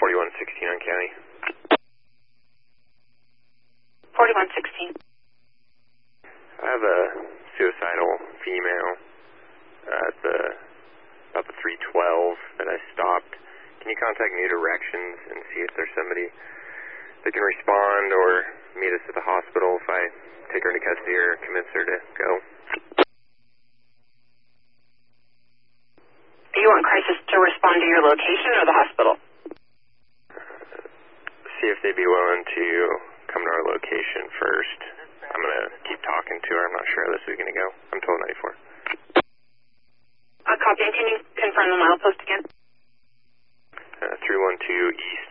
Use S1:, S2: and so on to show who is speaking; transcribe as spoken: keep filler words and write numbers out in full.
S1: forty-one sixteen on county.
S2: forty-one sixteen.
S1: I have a suicidal female at the, about the three twelve that I stopped. Can you contact New Directions and see if there's somebody that can respond or meet us at the hospital if I take her into custody or convince her to go?
S2: Do you want crisis to respond to your location or the hospital?
S1: Uh, see if they'd be willing to come to our location first. I'm going to keep talking to her. I'm not sure how this is going to go. I'm twelve ninety-four.
S2: Uh, copy. Can you confirm the milepost again?
S1: Uh, three one two East